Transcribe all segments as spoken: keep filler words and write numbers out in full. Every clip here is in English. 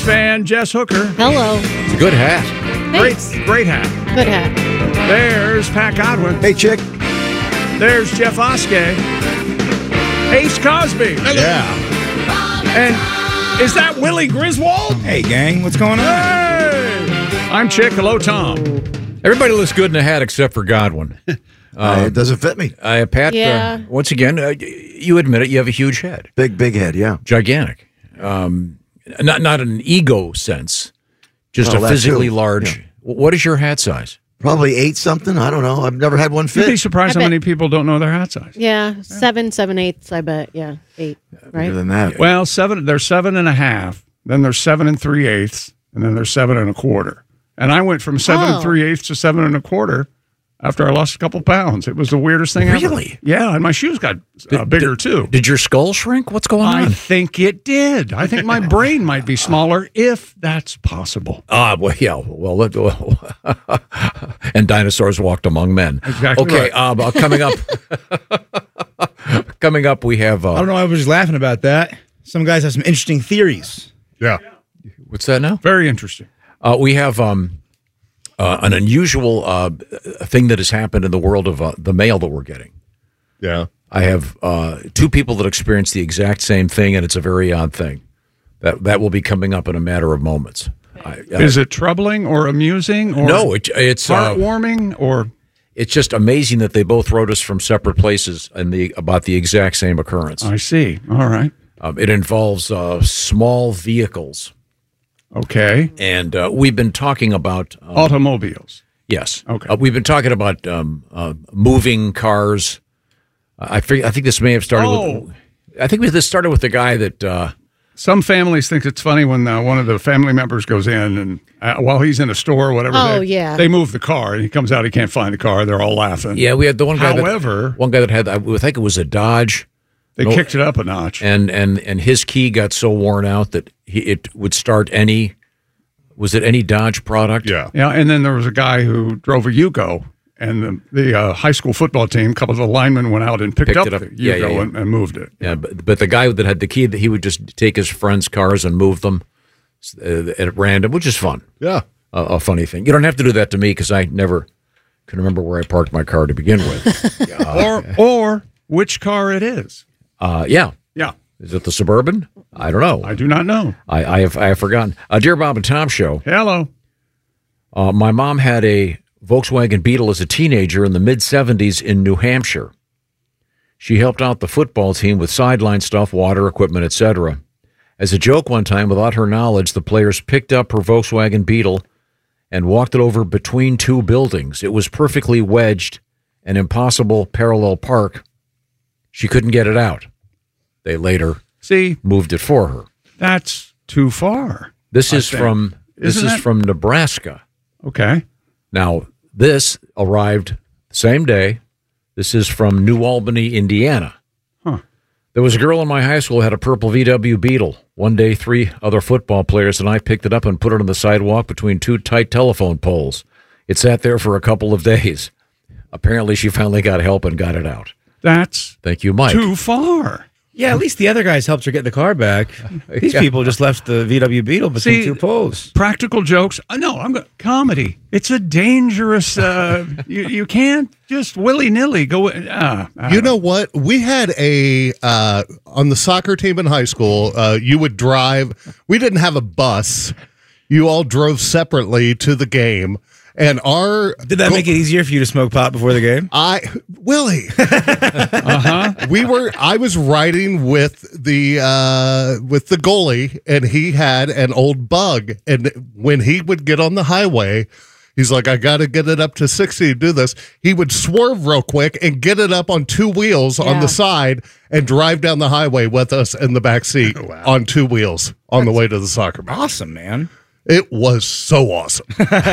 fan, Jess Hooker. Hello. It's a good hat. Thanks. Great, great hat. Good hat. There's Pat Godwin. Hey, chick. There's Jeff Oskey. Ace Cosby. Yeah. And is that Willie Griswold? Hey, gang, what's going on? Hey! I'm Chick. Hello, Tom. Everybody looks good in a hat except for Godwin. Uh, it doesn't fit me. Uh, Pat, Yeah. uh, once again, uh, you admit it, you have a huge head. Big, big head, yeah. Gigantic. Um, not not in an ego sense, just Well, a that physically too. large. Yeah. What is your hat size? Probably eight something. I don't know. I've never had one You'd be fit. surprised I how bet- many people don't know their hat size. Yeah, seven, seven eighths, I bet. Yeah, eight, Bigger right? than that. Well, seven. There's seven and a half. Then there's seven and three eighths, and then there's seven and a quarter. And I went from seven Oh. and three eighths to seven and a quarter after I lost a couple pounds. It was the weirdest thing ever. Really? Yeah, and my shoes got uh, bigger too. Did your skull shrink? What's going I on? think it did. I think my brain might be smaller if that's possible. Ah, well, yeah. Well, let, well and dinosaurs walked among men. Exactly Okay, right. uh, but coming up, coming up, we have. I Uh, don't know. I was just laughing about that. Some guys have some interesting theories. Yeah, what's that now? very interesting. Uh, we have um, uh, an unusual uh, thing that has happened in the world of uh, the mail that we're getting. Yeah. I have uh, two people that experienced the exact same thing, and it's a very odd thing. That that will be coming up in a matter of moments. I, I, Is it troubling or amusing or no, it, it's uh, heartwarming or it's just amazing that they both wrote us from separate places and the about the exact same occurrence. I see. All right. Um, it involves uh, small vehicles, Okay. and uh, we've been talking about um, Automobiles. yes. Okay. Uh, we've been talking about um, uh, moving cars. I think I think this may have started. Oh. with I think this started with the guy that. Uh, Some families think it's funny when uh, one of the family members goes in and uh, while he's in a store or whatever, Oh, they, yeah. they move the car and he comes out, he can't find the car. They're all laughing. yeah, we had the one guy. However- that, one guy that had I think it was a Dodge. They No. kicked it up a notch. and and and his key got so worn out that he, it would start any was it any Dodge product? Yeah. Yeah, and then there was a guy who drove a Yugo, and the, the uh, high school football team, a couple of the linemen went out and picked, Picked up, it up. the Yugo Yeah, yeah, yeah. And, and moved it. Yeah, but, but the guy that had the key, that he would just take his friends' cars and move them uh, at random, which is fun. Yeah. A, a funny thing. You don't have to do that to me because I never can remember where I parked my car to begin with. Or or which car it is. uh, yeah. Yeah, Is it the Suburban? I don't know. I do not know. I, I have I have forgotten. Uh, Dear Bob and Tom Show. Hello. Uh, my mom had a Volkswagen Beetle as a teenager in the mid seventies in New Hampshire. She helped out the football team with sideline stuff, water equipment, et cetera. As a joke one time, without her knowledge, the players picked up her Volkswagen Beetle and walked it over between two buildings. It was perfectly wedged, an impossible parallel park. She couldn't get it out. They later See, moved it for her. that's too far. This I is think. from this Isn't is that- from Nebraska. Okay. Now, this arrived the same day. This is from New Albany, Indiana. Huh. There was a girl in my high school who had a purple V W Beetle. One day, three other football players and I picked it up and put it on the sidewalk between two tight telephone poles. It sat there for a couple of days. Apparently, she finally got help and got it out. That's Thank you, Mike. too far. Yeah, at least the other guys helped her get the car back. These people just left the V W Beetle between See, two poles. Practical jokes. Uh, no, I'm go- comedy. It's a dangerous. Uh, you you can't just willy nilly go. Uh, I You don't know what? We had a uh, on the soccer team in high school. Uh, you would drive. We didn't have a bus. You all drove separately to the game, and our Did that make it easier for you to smoke pot before the game? I Willie. Uh-huh. We were. I was riding with the uh, with the goalie, and he had an old Bug. And when he would get on the highway, he's like, "I got to get it up to sixty to do this." He would swerve real quick and get it up on two wheels on Yeah. the side and drive down the highway with us in the back seat on two wheels on the way to the soccer match. Awesome, man. It was so awesome,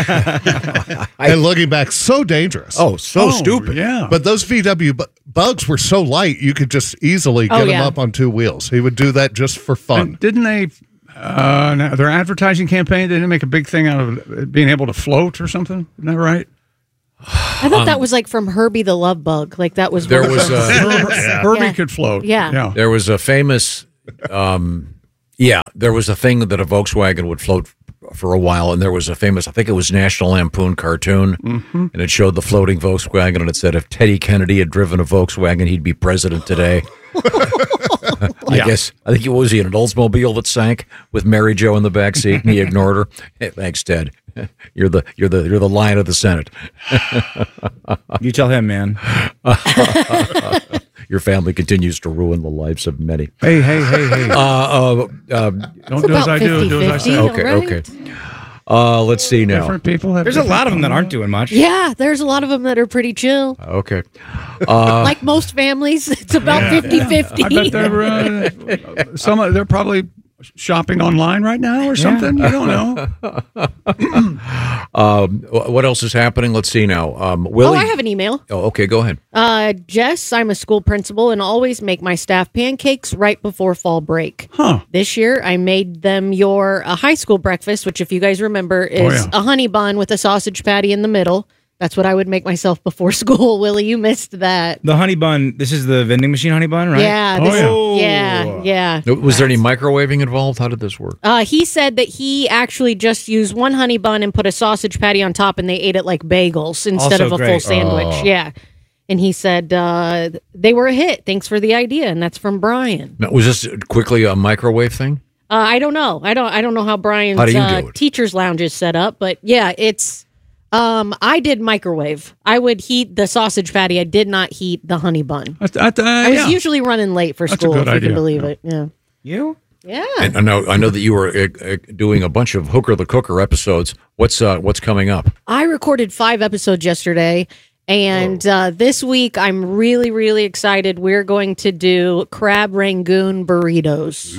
and looking back, so dangerous. Oh, so Oh, stupid. Yeah. But those V W bu- bugs were so light, you could just easily Oh, get them yeah. up on two wheels. He would do that just for fun. And didn't they? Uh, now, their advertising campaign, they didn't make a big thing out of it being able to float or something. Isn't that right? I thought that was like from Herbie the Love Bug. Like that was There one of was those- a- Her- Herbie Yeah. could float. Yeah. Yeah. There was a famous um, Yeah, there was a thing that a Volkswagen would float for a while, and there was a famous, I think it was National Lampoon cartoon, mm-hmm. and it showed the floating Volkswagen, and it said if Teddy Kennedy had driven a Volkswagen, he'd be president today. I Yeah. guess, I think it was he in an Oldsmobile that sank with Mary Jo in the back seat, and he ignored her. Hey, thanks, Ted. You're the you're the you're the lion of the Senate. You tell him, man. Your family continues to ruin the lives of many. Hey, hey, hey, hey. Uh, uh, uh, Don't do as I do, do as I say. okay, right? okay. Uh, let's see now. Different people have There's a different lot of them that aren't doing much. Yeah, there's a lot of them that are pretty chill. Okay. Uh, Like most families, it's about fifty-fifty. I bet they're uh, some. They're probably shopping online right now or something. You don't know. um, what else is happening? Let's see now. Um, Oh, Willie. I have an email. Oh, okay, go ahead. Uh, Jess, I'm a school principal and always make my staff pancakes right before fall break. Huh. This year, I made them your uh, high school breakfast, which, if you guys remember, is Oh, yeah. a honey bun with a sausage patty in the middle. That's what I would make myself before school. Willie, you missed that. The honey bun, this is the vending machine honey bun, right? Yeah, Oh, this, yeah. yeah, yeah. Was there any microwaving involved? How did this work? Uh, he said that he actually just used one honey bun and put a sausage patty on top, and they ate it like bagels instead Also of a full great. sandwich. Yeah. And he said uh, they were a hit. Thanks for the idea. And that's from Brian. Now, was this quickly a microwave thing? Uh, I don't know. I don't. I don't know how Brian's How do you uh, do it? teacher's lounge is set up, but yeah, it's. Um, I did microwave. I would heat the sausage patty. I did not heat the honey bun. I, I, uh, I was yeah. usually running late for That's a school. good If you idea. can believe Yeah. it. Yeah. You? Yeah. And I know, I know that you were uh, uh, doing a bunch of Hooker the Cooker episodes. What's uh, what's coming up? I recorded five episodes yesterday, and uh, this week I'm really, really excited. We're going to do crab rangoon burritos.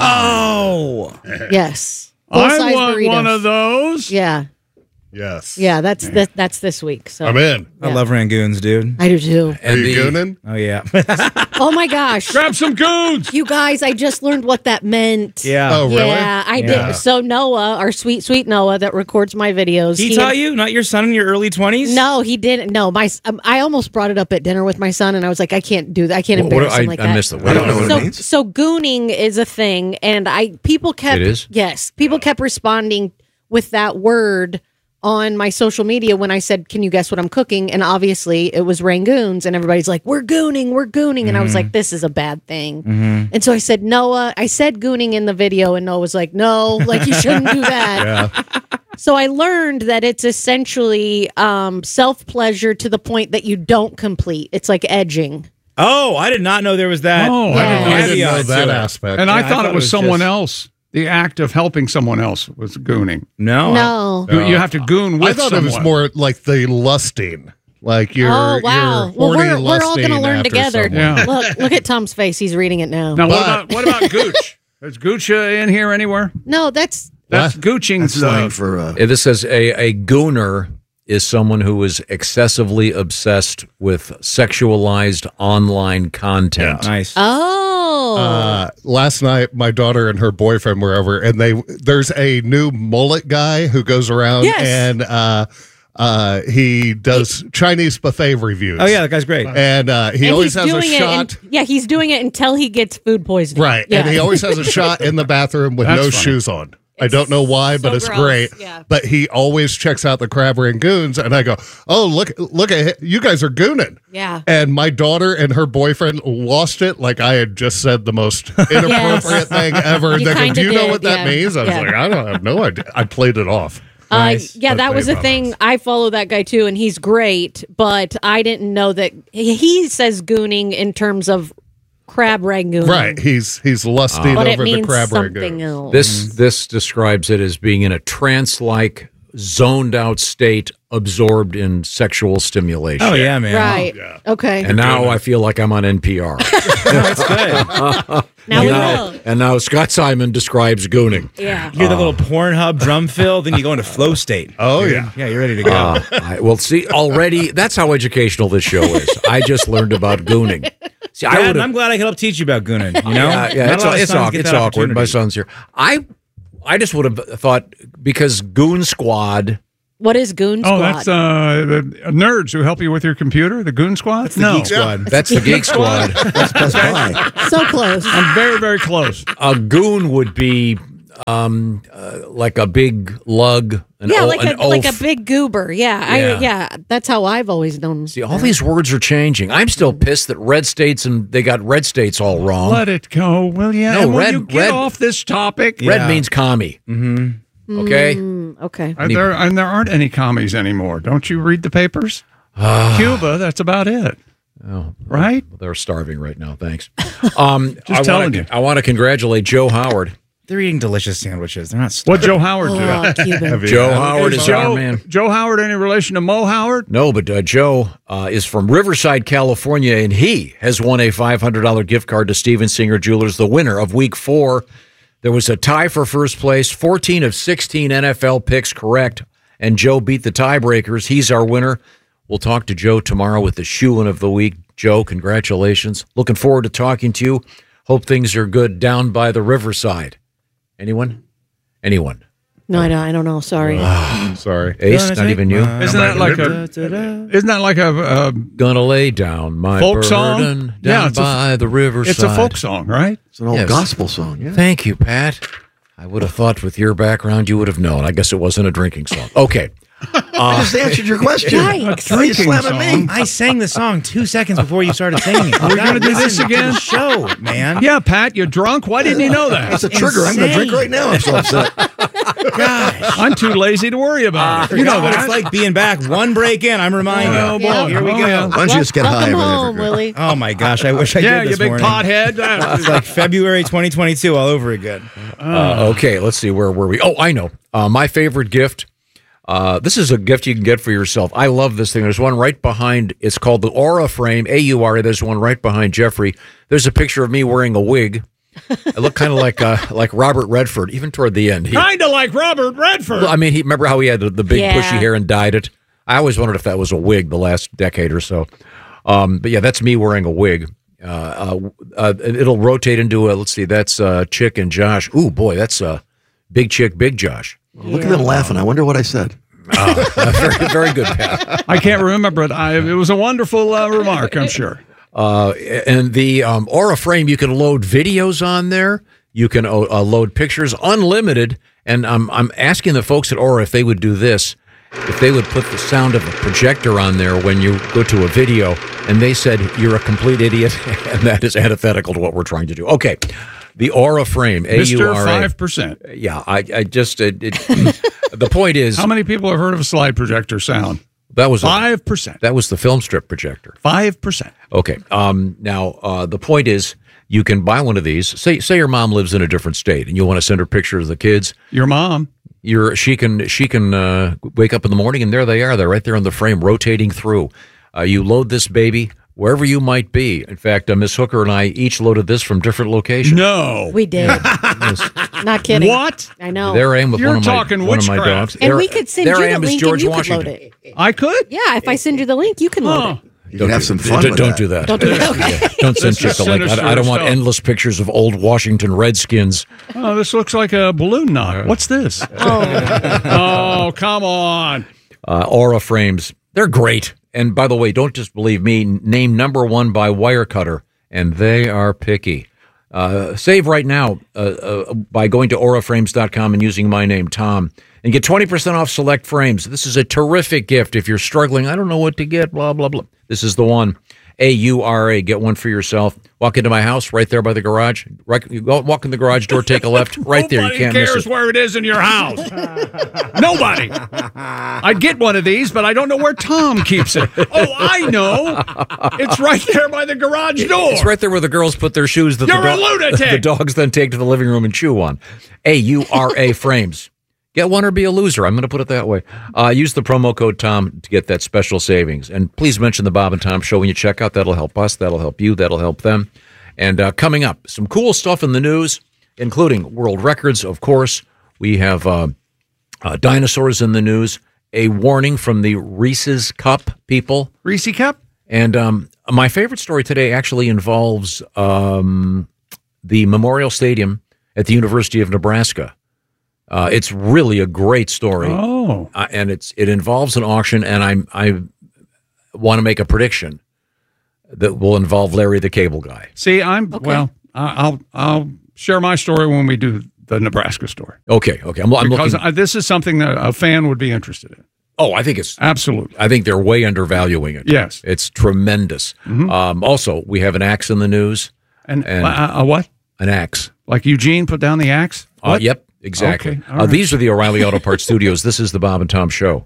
Oh. Yes, I full-size want burritos. one of those. Yeah, Yes. yeah. That's that, that's this week. So I'm in. I Yeah. love Rangoons, dude. I do too. Are you gooning? Oh, yeah. Oh my gosh, Grab some goons. you guys! I just learned what that meant. yeah. Oh, really? Yeah, I Yeah. did. So Noah, our sweet, sweet Noah, that records my videos. He, he taught had- you? Not your son in your early twenties? No, he didn't. No, my um, I almost brought it up at dinner with my son, and I was like, I can't do that. I can't What- what- embarrass I, him like I that. missed it. I don't know what so, it means. so gooning is a thing, and I people kept It is? yes, people kept responding with that word on my social media when I said, "Can you guess what I'm cooking?" And obviously, it was rangoons, and everybody's like, "We're gooning, we're gooning," and I was like, "This is a bad thing." And so I said, "Noah," I said gooning in the video, and Noah was like, "No, like you shouldn't do that." So I learned that it's essentially um, self pleasure to the point that you don't complete. It's like edging. Oh, I did not know there was that. Oh, I Yeah. didn't know. I didn't know caveat that to it. aspect. And I, Yeah, I thought thought it was, it was someone just- else. The act of helping someone else was gooning. No. No. You, you have to goon with I thought someone. it was more like the lusting. Like you're, Oh wow! you're Well, horny we're we're all lusting gonna learn after together. someone. Yeah. Look, look at Tom's face. He's reading it now. Now, what But- about what about gooch? Is gooch uh, in here anywhere? No, that's That's What? gooching. That's slang for uh, Uh, This says a, a gooner is someone who is excessively obsessed with sexualized online content. Nice. oh. Uh, last night, my daughter and her boyfriend were over, and they there's a new mullet guy who goes around Yes. and uh, uh, he does Chinese buffet reviews. Oh, yeah, that guy's great. and uh, he and always he's has a doing it. shot. un- yeah, he's doing it until he gets food poisoning. Right, Yeah. and he always has a shot in the bathroom with That's no funny. shoes on. I don't know why, but so it's gross, great. yeah. But he always checks out the crab rangoons, and I go, "Oh, look, look at it. You guys are gooning." Yeah. And my daughter and her boyfriend lost it, like I had just said the most inappropriate thing ever. You They go, kinda "Do you know did, what that yeah. means?" I was Yeah. like, "I don't have no idea." I played it off. Nice. Uh, yeah, But that they was the promise. thing. I follow that guy too, and he's great. But I didn't know that he he says gooning in terms of crab rangoon. Right? He's he's lusting But it over the means crab something rangoon. else. This this describes it as being in a trance-like, zoned-out state, absorbed in sexual stimulation. Oh, yeah, man. right. Okay. And now I feel like I'm on N P R. That's good. now and, we now, will. and now Scott Simon describes gooning. Yeah. You hear the little Pornhub drum fill, then you go into flow state. Oh You're- yeah. Yeah, you're ready to go. Uh, I, well, see, already, that's how educational this show is. I just learned about gooning. See, I Dad, would I'm glad I could help teach you about gooning. You know, Yeah, yeah, Not it's, a lot of it's, sons awk- get it's that awkward. My opportunity. son's here. I I just would have thought because Goon Squad What is Goon Squad? Oh, that's uh, the nerds who help you with your computer, the Goon Squad? That's the no. Geek Squad. That's the Geek Squad. That's Best Buy. So close. I'm very, very close. A goon would be um, uh, like a big lug. An yeah, o- like an a like a oaf. big goober. Yeah, Yeah. I, yeah. That's how I've always known. See, all these words are changing. I'm still pissed that red states and they got red states all wrong. Let it go, will you? No, and when red- you get red- off this topic, Red Yeah. means commie. Mm-hmm. Okay. Mm, okay. and there, and there aren't any commies anymore. Don't you read the papers? Cuba, that's about it. Oh, Right? they're starving right now. Thanks. Um, Just I telling wanna, you. I want to congratulate Joe Howard. They're eating delicious sandwiches. They're not. What Joe Howard do? Oh, Cuban. Joe Howard is our Joe, man. Joe Howard any relation to Mo Howard? No, but uh, Joe uh, is from Riverside, California, and he has won a five hundred dollars gift card to Steven Singer Jewelers, the winner of week four. There was a tie for first place, fourteen of sixteen N F L picks correct, and Joe beat the tiebreakers. He's our winner. We'll talk to Joe tomorrow with the shoe-in of the week. Joe, congratulations. Looking forward to talking to you. Hope things are good down by the Riverside. Anyone? Anyone? No, I don't. I don't know. Sorry. Sorry. Ace, not even you? Isn't that like a? Isn't that like a? a Gonna lay down my Folk burden song? down Yeah, it's a- by the riverside. it's a folk song, right? It's an old Yes. gospel song. Yeah. Thank you, Pat. I would have thought with your background you would have known. I guess it wasn't a drinking song. Okay. I just answered your question. Yikes. Why are you Drinking slamming song. me? I sang the song two seconds before you started singing it. Are we gonna do this Listen to again? the show, man. Yeah, Pat, you're drunk. Why didn't you know That's that? a trigger. I'm going to drink insane. right now. I'm so upset. Gosh. I'm too lazy to worry about it. You know what it's like being back. One break in, I'm reminded. Oh, boy. Yeah. Here we Oh, go. yeah. Why don't you just get high Welcome over there? home, Willie. Oh my gosh, I wish I Yeah, did you this big morning. pothead. Uh, It's like February twenty twenty-two all over again. Uh, okay, let's see. Where were we? Oh, I know. Uh, my favorite gift. Uh, this is a gift you can get for yourself. I love this thing. There's one right behind. It's called the Aura Frame, A U R A. There's one right behind Jeffrey. There's a picture of me wearing a wig. I look kind of like uh, like Robert Redford, even toward the end. He, kind of like Robert Redford. I mean, he remember how he had the, the big Yeah. bushy hair and dyed it? I always wondered if that was a wig the last decade or so. Um, but yeah, that's me wearing a wig. Uh, uh, uh, it'll rotate into a, let's see, that's uh, Chick and Josh. Ooh, boy, that's uh, Big Chick, Big Josh. Look at them laughing. I wonder what I said. Uh, very, very good, Pat. I can't remember, but I, it was a wonderful uh, remark, I'm sure. Uh, and the um, Aura Frame, you can load videos on there. You can uh, uh, load pictures, unlimited. And I'm I'm asking the folks at Aura if they would do this, if they would put the sound of a projector on there when you go to a video. And they said, you're a complete idiot. And that is antithetical to what we're trying to do. Okay. The Aura Frame, A U Mister R A. five percent. Yeah, I, I just, it, it, the point is, How many people have heard of a slide projector sound? that was a, five percent. that was the film strip projector. five percent. Okay. Um, now, uh, the point is, you can buy one of these. Say, say your mom lives in a different state, and you want to send her pictures of the kids. Your mom. You're she can she can uh, wake up in the morning, and there they are. They're right there on the frame, rotating through. Uh, you load this baby wherever you might be. In fact, uh, Miss Hooker and I each loaded this from different locations. No. We did. Not kidding. What? I know. There I am with You're one of my talking one of my witchcraft. dogs. and There- we could send there you I the am as link George and you Washington. could load it. I could? Yeah, if I send you the link, you can load Huh. it. You can have some fun Don't, with don't that. do that. Don't do that. Okay. Don't send This is Chick a link. sinister I, I don't want stuff. endless pictures of old Washington Redskins. Oh, this looks like a balloon knot. What's this? Oh, Oh, come on. Uh, Aura frames. They're great. And by the way, don't just believe me. Name number one by Wirecutter, and they are picky. Uh, save right now uh, uh, by going to aura frames dot com and using my name, Tom, and get twenty percent off select frames. This is a terrific gift if you're struggling. I don't know what to get, blah, blah, blah. This is the one. A U R A. Get one for yourself. Walk into my house right there by the garage. Right, you go walk in the garage door, take a left. Right there. You Nobody can't miss cares it. where it is in your house. Nobody. I'd get one of these, but I don't know where Tom keeps it. Oh, I know. It's right there by the garage door. It's right there where the girls put their shoes that You're the, a lunatic. the dogs then take to the living room and chew on. A U R A frames. Get one or be a loser. I'm going to put it that way. Uh, use the promo code Tom to get that special savings. And please mention the Bob and Tom Show when you check out. That'll help us. That'll help you. That'll help them. And uh, coming up, some cool stuff in the news, including world records, of course. We have uh, uh, dinosaurs in the news. A warning from the Reese's Cup people. Reese Cup? And um, my favorite story today actually involves um, the Memorial Stadium at the University of Nebraska. Uh, it's really a great story. Oh. Uh, and it's it involves an auction, and I I want to make a prediction that will involve Larry the Cable Guy. See, I'm Okay. well. I- I'll I'll share my story when we do the Nebraska story. Okay, okay. I'm, I'm because looking. I, this is something that a fan would be interested in. Oh, I think it's Absolutely. I think they're way undervaluing it. Yes. It's tremendous. Um, also, we have an axe in the news. And, And- uh, uh, what? An axe. Like Eugene put down the axe? Uh, What? yep, exactly. Okay, all Uh, right. These are the O'Reilly Auto Parts Studios. This is the Bob and Tom Show.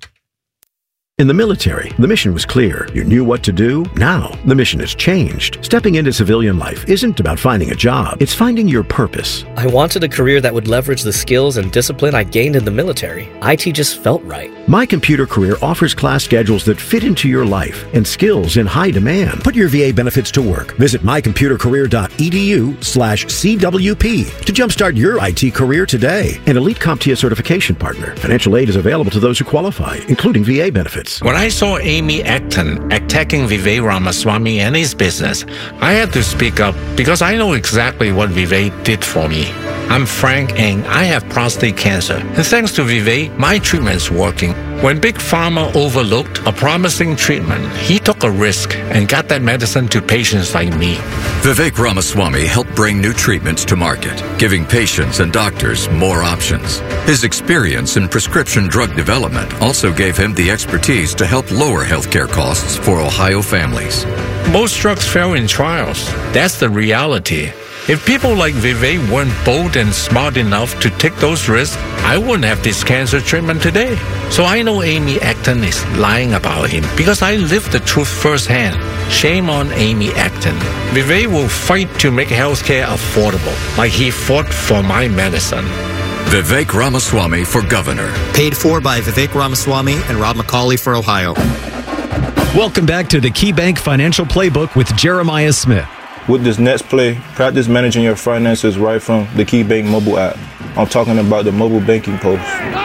In the military, the mission was clear. You knew what to do. Now, the mission has changed. Stepping into civilian life isn't about finding a job. It's finding your purpose. I wanted a career that would leverage the skills and discipline I gained in the military. I T just felt right. My Computer Career offers class schedules that fit into your life and skills in high demand. Put your V A benefits to work. Visit my computer career dot e d u slash C W P to jumpstart your I T career today. An Elite CompTIA certification partner. Financial aid is available to those who qualify, including V A benefits. When I saw Amy Acton attacking Vivek Ramaswamy and his business, I had to speak up because I know exactly what Vivek did for me. I'm Frank and I have prostate cancer. And thanks to Vivek, my treatment's working. When Big Pharma overlooked a promising treatment, he took a risk and got that medicine to patients like me. Vivek Ramaswamy helped bring new treatments to market, giving patients and doctors more options. His experience in prescription drug development also gave him the expertise to help lower healthcare costs for Ohio families. Most drugs fail in trials. That's the reality. If people like Vivek weren't bold and smart enough to take those risks, I wouldn't have this cancer treatment today. So I know Amy Acton is lying about him because I lived the truth firsthand. Shame on Amy Acton. Vivek will fight to make healthcare affordable, like he fought for my medicine. Vivek Ramaswamy for governor. Paid for by Vivek Ramaswamy and Rob McCauley for Ohio. Welcome back to the KeyBank Financial Playbook with Jeremiah Smith. With this next play, practice managing your finances right from the KeyBank mobile app. I'm talking about the mobile banking post.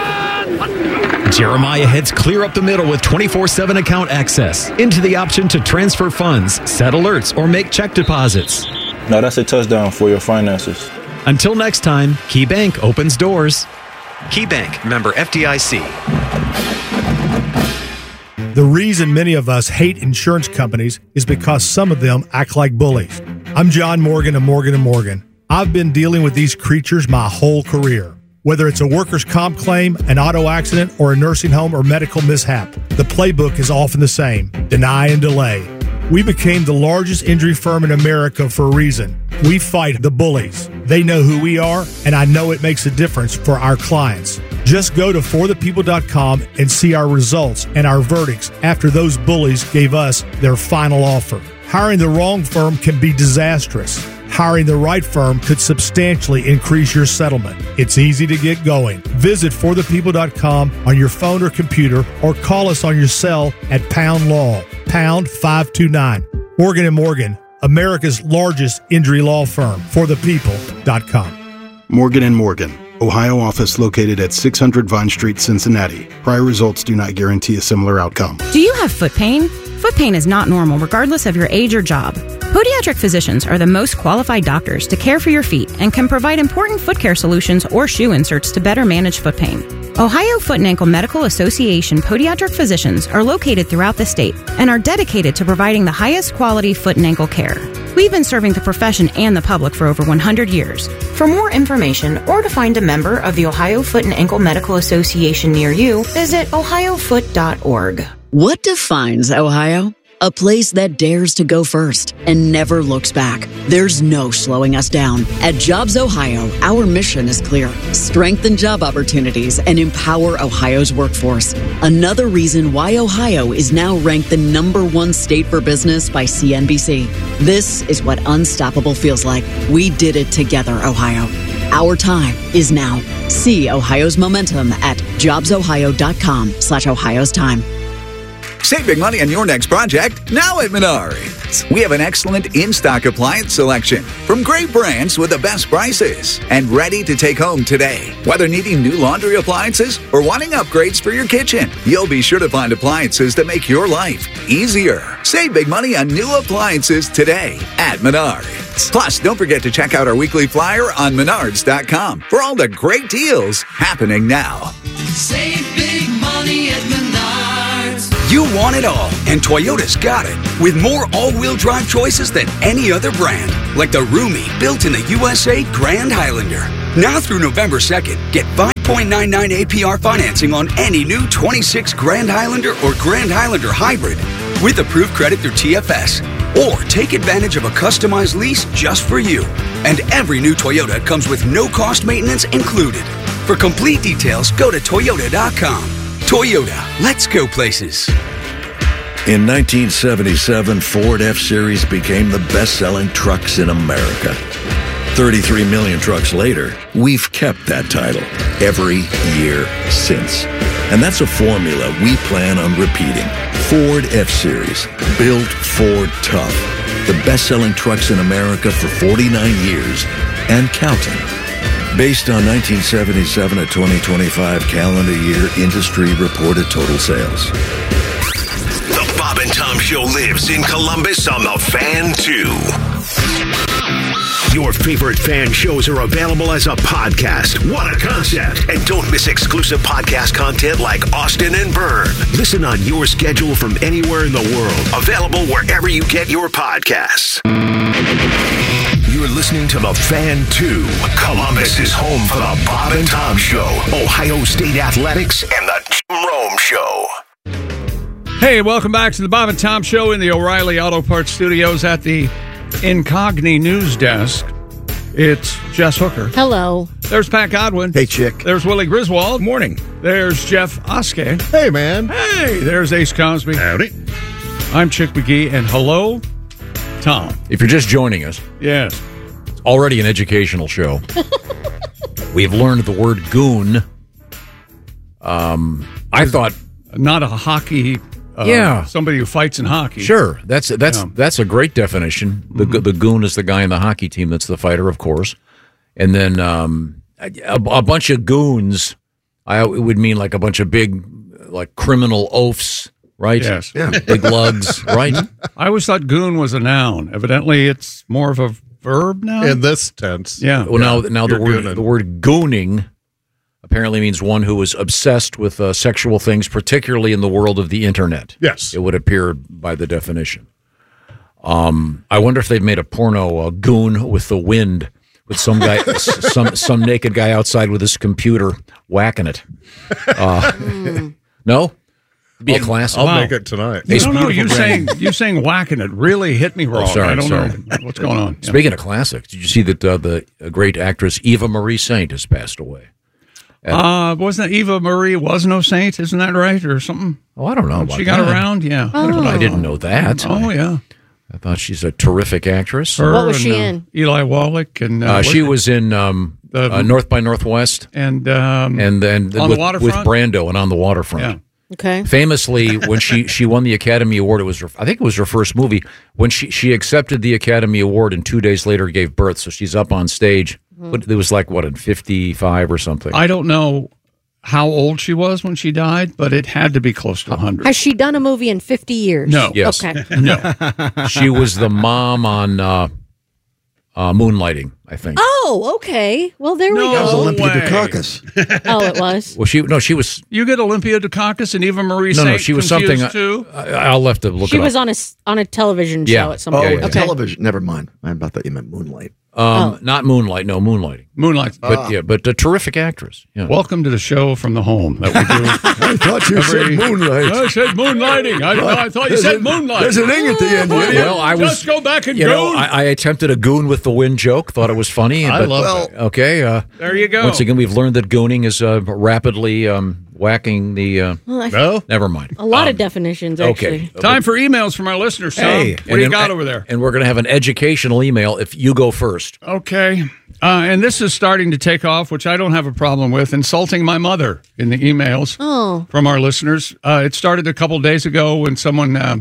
Jeremiah heads clear up the middle with twenty-four seven account access, into the option to transfer funds, set alerts, or make check deposits. Now that's a touchdown for your finances. Until next time, KeyBank opens doors. KeyBank, member F D I C. The reason many of us hate insurance companies is because some of them act like bullies. I'm John Morgan of Morgan and Morgan. I've been dealing with these creatures my whole career. Whether it's a workers' comp claim, an auto accident, or a nursing home or medical mishap, the playbook is often the same: deny and delay. We became the largest injury firm in America for a reason. We fight the bullies. They know who we are, and I know it makes a difference for our clients. Just go to for the people dot com and see our results and our verdicts after those bullies gave us their final offer. Hiring the wrong firm can be disastrous. Hiring the right firm could substantially increase your settlement. It's easy to get going. Visit for the people dot com on your phone or computer, or call us on your cell at pound law, pound five two nine. Morgan and Morgan, America's largest injury law firm. for the people dot com. Morgan and Morgan, Ohio office located at six hundred Vine Street, Cincinnati. Prior results do not guarantee a similar outcome. Do you have foot pain? Foot pain is not normal regardless of your age or job. Podiatric physicians are the most qualified doctors to care for your feet and can provide important foot care solutions or shoe inserts to better manage foot pain. Ohio Foot and Ankle Medical Association podiatric physicians are located throughout the state and are dedicated to providing the highest quality foot and ankle care. We've been serving the profession and the public for over one hundred years. For more information or to find a member of the Ohio Foot and Ankle Medical Association near you, visit ohio foot dot org. What defines Ohio? A place that dares to go first and never looks back. There's no slowing us down. At Jobs Ohio, our mission is clear: strengthen job opportunities and empower Ohio's workforce. Another reason why Ohio is now ranked the number one state for business by C N B C. This is what unstoppable feels like. We did it together, Ohio. Our time is now. See Ohio's momentum at jobs ohio dot com slash Ohio's time. Save big money on your next project now at Menards. We have an excellent in-stock appliance selection from great brands with the best prices and ready to take home today. Whether needing new laundry appliances or wanting upgrades for your kitchen, you'll be sure to find appliances that make your life easier. Save big money on new appliances today at Menards. favorites. Plus, don't forget to check out our weekly flyer on menards dot com for all the great deals happening now. Save big money at Menards. You want it all, and Toyota's got it. With more all-wheel drive choices than any other brand. Like the roomy, built in the U S A Grand Highlander. Now through November second, get five point nine nine A P R financing on any new twenty-six Grand Highlander or Grand Highlander Hybrid with approved credit through T F S. Or take advantage of a customized lease just for you. And every new Toyota comes with no-cost maintenance included. For complete details, go to Toyota dot com. Toyota, let's go places. In nineteen seventy-seven, Ford F-Series became the best-selling trucks in America. thirty-three million trucks later, we've kept that title every year since. And that's a formula we plan on repeating. Ford F-Series, built Ford tough. The best-selling trucks in America for forty-nine years and counting. Based on nineteen seventy-seven to twenty twenty-five calendar year industry reported total sales. The Bob and Tom Show lives in Columbus on the Fan two. Your favorite Fan shows are available as a podcast. What a concept. And don't miss exclusive podcast content like Austin and Byrne. Listen on your schedule from anywhere in the world. Available wherever you get your podcasts. You're listening to the Fan two. Columbus is home for the Bob and Tom Show, Ohio State Athletics, and the Jim Rome Show. Hey, welcome back to the Bob and Tom Show in the O'Reilly Auto Parts Studios at the Incogni News Desk. It's Jess Hooker. Hello. There's Pat Godwin. Hey, chick. There's Willie Griswold. Morning. There's Jeff Oskey. Hey, man. Hey, there's Ace Cosby. Howdy. I'm Chick McGee, and hello, Tom. If you're just joining us, yes, it's already an educational show. We've learned the word goon. Um, I thought not a hockey. Uh, yeah, somebody who fights in hockey. Sure, that's that's Yeah. that's a great definition. The Mhm. the goon is the guy in the hockey team that's the fighter, of course, and then um, a, a bunch of goons. I it would mean like a bunch of big, like criminal oafs, right? Yes. Yeah, big lugs, right? I always thought goon was a noun. Evidently, it's more of a verb now. In this tense. Yeah. Well, now now the You're word gooning. the word gooning apparently means one who is obsessed with uh, sexual things, particularly in the world of the internet. Yes. It would appear by the definition. Um, I wonder if they've made a porno, a goon with the wind, with some guy, s- some some naked guy outside with his computer whacking it. Uh, no? It'd be a I'll- classic. I'll Wow. make it tonight. I Ace, don't know. You beautiful saying brand. you saying whacking it really hit me wrong. Oh, sorry, I don't sorry. know what's going on. Yeah. Speaking of classics, did you see that uh, the uh, great actress Eva Marie Saint has passed away? Uh, wasn't that Eva Marie was no saint? Isn't that right, or something? Oh, I don't know. She about got that. around, yeah. Oh. I didn't know that. Oh yeah. I thought she's a terrific actress. Her What was and, she uh, in? Eli Wallach and uh, Uh, she what- was in um, The- uh, North by Northwest, and um, and then On the with, Waterfront? with Brando and On the Waterfront. Yeah. Okay. Famously, when she, she won the Academy Award, it was her, I think it was her first movie. When she, she accepted the Academy Award and two days later gave birth, so she's up on stage. But it was like what, in fifty-five or something. I don't know how old she was when she died, but it had to be close to one hundred. Has she done a movie in fifty years? No. Yes. Okay. No. She was the mom on uh, uh, Moonlighting, I think. Oh, okay. Well, there we No. That was go. Olympia way. Dukakis. Oh, it was. Well, she no, she was You get Olympia Dukakis and Eva Marie no, Saint no, she was confused something. too. I, I'll have to look She it was up. on a s- on a television show Yeah. at some Oh, point. yeah. Okay. television. Never mind. I thought you meant Moonlight. Um, Oh. Not Moonlight, no Moonlighting. Moonlight. But yeah, but a terrific actress. Yeah. Welcome to the show from the home that we do. I thought you Every- said Moonlight. I said moonlighting. I, no, I thought you There's said a- moonlight. There's an ing at the end. you idiot. Well, I was Just go back and you know, goon. I, I attempted a goon with the wind joke. Thought it was funny. I but, love Well, that. Okay. Uh, There you go. Once again, we've learned that gooning is uh, rapidly um, whacking the. Uh, Well, I- No? never mind. a lot Um, of definitions, actually. Okay. Time for emails from our listeners, Tom. Hey, what do you then- got over there? And we're going to have an educational email if you go first. Okay. Uh, and this is starting to take off, which I don't have a problem with, insulting my mother in the emails Oh. from our listeners. Uh, it started a couple days ago when someone um,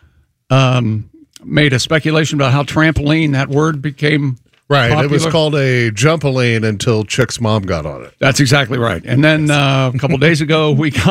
um, made a speculation about how trampoline, that word became Right. It was popular. called a jumpaline until Chick's mom got on it. That's exactly right. And then uh, a couple days ago, we got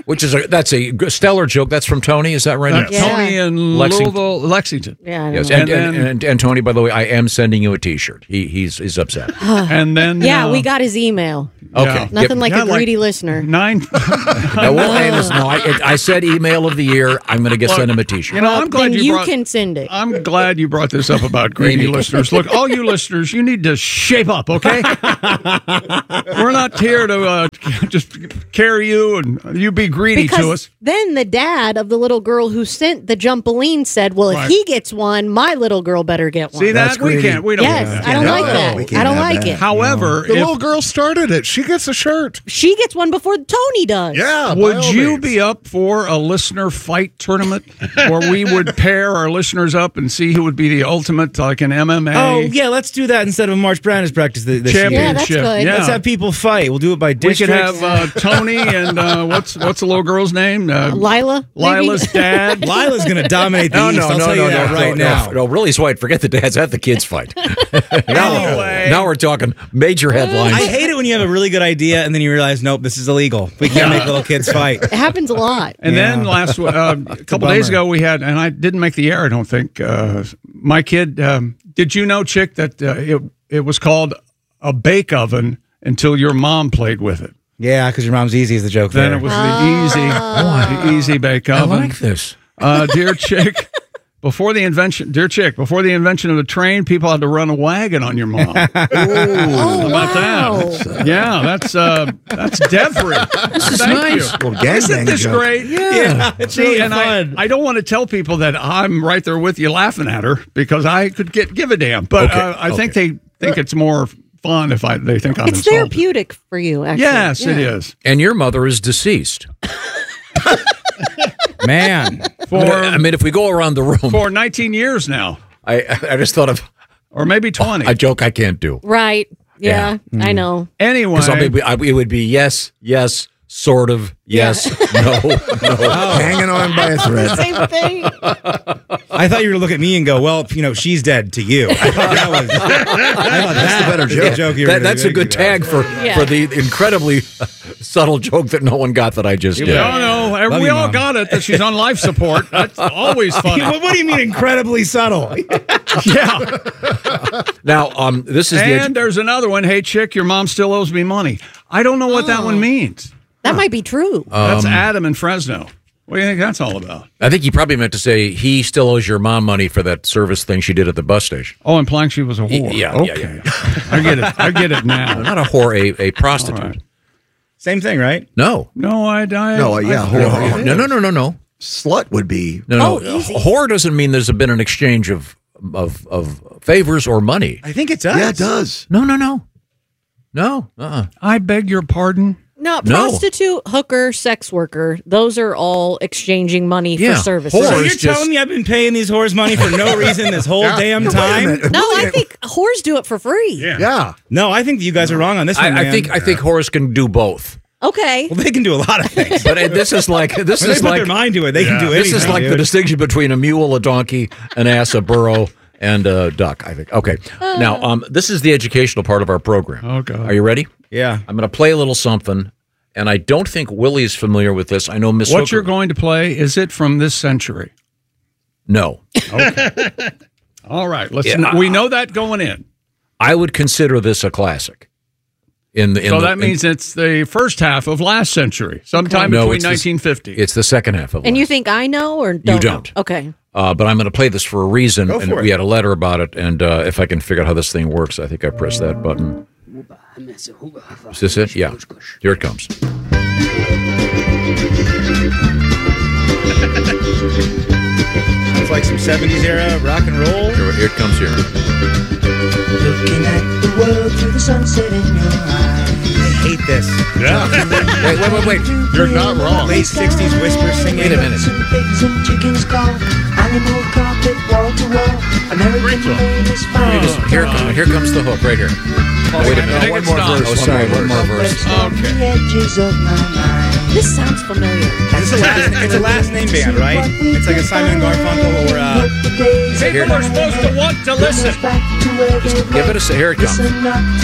Which is a that's a g- stellar joke. That's from Tony. Is that right? Uh, Tony in Lexington. Louisville, Lexington. Yeah. I Yes, know. and, And and, and, and Tony, by the way, I am sending you a T-shirt. He he's he's upset. And then yeah, uh, we got his email. Okay. Nothing like Yeah, a like- greedy listener. nine. No, well, hey, listen, no, I, I said email of the year. I'm going to get Look, send him a T-shirt. You know, I'm glad then you, you brought. can send it. I'm glad you brought this up about greedy listeners. Look, all you listeners, you need to shape up, okay? We're not here to uh, just carry you and you be greedy because to us. then the dad of the little girl who sent the jumpaline said, well, if Right. he gets one, my little girl better get one. See that? We can't. We don't. Yes, do that. I don't No, like that. we I don't like it. However, The if- little girl started it. She gets a shirt. She gets one before Tony does. Yeah. by would all you means. be up for a listener fight tournament where we would pair our listeners up and see who would be the ultimate, like an M M A? Oh, yeah, let's do that instead of a March Madness practice th- this year. Championship. Yeah, that's good. Yeah. Let's have people fight. We'll do it by We districts. could have uh, Tony and uh, what's what's the little girl's name? Uh, Lila. maybe? Lila's dad. Lila's going to dominate the No, East. no, I'll no, tell no, you no, that no, right no, now. No, really, White. Forget the dads. Have the kids fight. now, Anyway. now we're talking major headlines. I hate it when you have a really good idea and then you realize, nope, this is illegal. We can't make little kids fight. It happens a lot. And Yeah. then last uh, a couple days bummer. ago, we had, and I didn't make the air, I don't think. Uh, my kid, um, did you know, Chick, that uh, it it was called a bake oven until your mom played with it? Yeah, because your mom's easy is the joke Then there. it was the easy, the easy bake I oven. like this. Uh, dear Chick, before the invention, dear Chick, before the invention of the train, people had to run a wagon on your mom. How Oh, about wow. that? Yeah, that's uh, that's Devry. This is Thank nice. You. Little gangbang Isn't this joke. great? Yeah, it's See, really and fun. I, I don't want to tell people that I'm right there with you laughing at her because I could get give a damn. But Okay, uh, I think okay. they think it's more fun if I they think I'm It's insulted. therapeutic for you, actually. Yes, it Yeah. is. And your mother is deceased. Man. For I mean, if we go around the room, for nineteen years now, I I just thought of or maybe twenty. a joke I can't do. Right. Yeah, I know. Anyway, Because I mean, I, it would be yes, yes, sort of, yes, no, no. Hanging on by a thread. Same thing. I thought you were going to look at me and go, well, you know, she's dead to you. I thought that was I thought that's the better joke. joke you were That, gonna that's a make good about. tag for, Yeah. for the incredibly subtle joke that no one got that I just did. no, no, Love we you, all Mom. got it that she's on life support. That's always funny. What, what do you mean incredibly subtle? Yeah. Now, um, this is the And there's another one. Hey, Chick, your mom still owes me money. I don't know what that one means. That might be true. That's Adam in Fresno. What do you think that's all about? I think he probably meant to say he still owes your mom money for that service thing she did at the bus station. Oh, implying she was a whore. Yeah, yeah, okay. I get it. I get it now. Not a whore, a, a prostitute. All right. Same thing, right? No. No, I, I No, uh, yeah, I- whore. No, no, no, no, no. Slut would be. No, no. Oh, easy. Whore doesn't mean there's been an exchange of, of, of favors or money. I think it does. Yeah, it does. No, no, no. No. Uh-uh. I beg your pardon. No, No. prostitute, hooker, sex worker, those are all exchanging money Yeah, for services. So whore. you're Just- telling me I've been paying these whores money for no reason this whole damn Wait a time? minute. No, I think whores do it for free. Yeah. Yeah. No, I think you guys are wrong on this one, I, I man. think I think whores can do both. Okay. Well, they can do a lot of things. But uh, this is like this When they is put like their mind to it, they can do this anything. is like the dude. distinction between a mule, a donkey, an ass, a burro, and a duck. I think. Okay. Now, um, this is the educational part of our program. Oh, God. Are you ready? Yeah. I'm going to play a little something, and I don't think Willie's familiar with this. I know Miss. What Hooker- you're going to play, is it from this century? No, All right. Let's. Yeah. We know that going in. I would consider this a classic. In the in So the, that means it's the first half of last century, sometime No, between it's the- nineteen fifty. it's the second half of. And life. you think I know or don't? You don't. know? Okay. Uh, but I'm going to play this for a reason, Go and for we it. had a letter about it. And uh, if I can figure out how this thing works, I think I press that button. Is this it? Yeah. Here it comes. It's like some seventies era rock and roll. Here, here it comes. Here. Looking at the world through the sunset in your eyes. I hate this. Yeah. Wait, wait, wait, wait. You're not wrong. Late sixties whisper singing. Wait a minute. Pigs and chickens call. Animal carpet wall to wall. American made is fine. You just, here, come, here comes the hook right here. Wait a minute. Make One it more stop. verse. Oh, sorry. One more verse. Okay. The edges of my mind. This sounds familiar. Is this a last, it's a last name band, right? It's like a Simon Garfunkel or uh, People are supposed to want to listen. Give it a se- here it comes. Listen up